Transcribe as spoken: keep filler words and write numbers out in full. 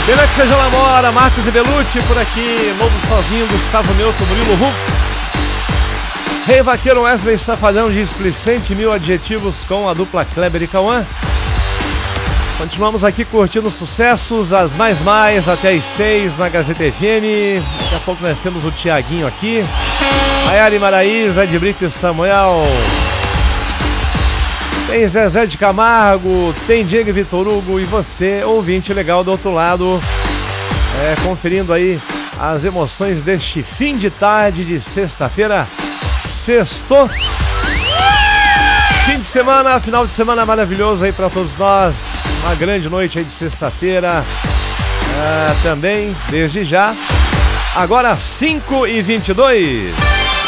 Beleza, seja lá mora, Marcos e Belucci por aqui, Novo Sozinho, Gustavo Meuto, Murilo Ruf. Rei Vaqueiro, Wesley Safadão, displicente, mil adjetivos com a dupla Kleber e Cauã. Continuamos aqui curtindo sucessos, as mais mais, até as seis na Gazeta F M. Daqui a pouco nós temos o Tiaguinho aqui. Maiara e Maraísa, de Brito e Samuel. Tem Zezé de Camargo, tem Diego e Vitor Hugo e você, ouvinte legal do outro lado, é, conferindo aí as emoções deste fim de tarde de sexta-feira. Sextou. Fim de semana, final de semana maravilhoso aí para todos nós. Uma grande noite aí de sexta-feira. É, também, desde já. Agora cinco e vinte e dois.